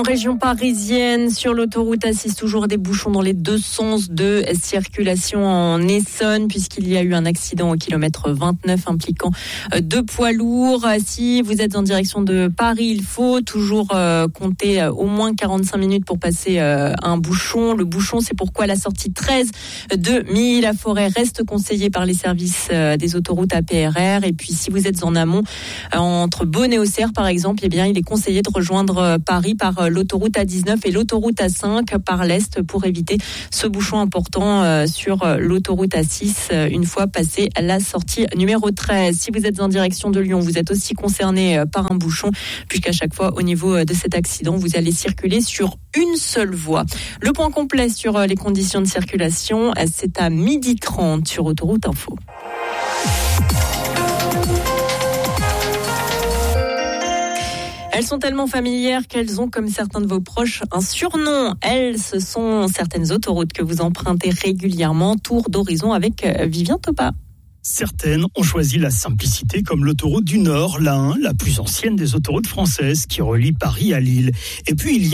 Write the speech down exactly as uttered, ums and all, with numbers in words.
région parisienne, sur l'autoroute A six, toujours des bouchons dans les deux sens de circulation en Essonne, puisqu'il y a eu un accident au kilomètre vingt-neuf impliquant deux poids lourds. Si vous êtes en direction de Paris, il faut toujours euh, compter euh, au moins quarante-cinq minutes pour passer euh, un bouchon. Le bouchon, c'est pourquoi la sortie treize de Milly-la-Forêt reste conseillée par les services euh, des autoroutes A P R R. Et puis, si vous êtes en amont, euh, entre Beaune et Auxerre, par exemple, eh bien, il est conseillé de rejoindre euh, Paris par euh, l'autoroute A dix-neuf et l'autoroute A cinq par l'est pour éviter ce bouchon important euh, sur euh, l'autoroute A six euh, une fois passé la sortie numéro treize. Si vous êtes en direction de Lyon, vous êtes aussi concerné euh, par un bouchon, puisqu'à chaque fois, au niveau euh, de cet accident, vous allez circuler sur une seule voie. Le point complet sur euh, les conditions de circulation, euh, c'est à midi trente sur Autoroute Info. Elles sont tellement familières qu'elles ont, comme certains de vos proches, un surnom. Elles, ce sont certaines autoroutes que vous empruntez régulièrement. Tour d'horizon avec Vivien Topa. Certaines ont choisi la simplicité, comme l'autoroute du Nord, la un, la plus ancienne des autoroutes françaises, qui relie Paris à Lille. Et puis il y a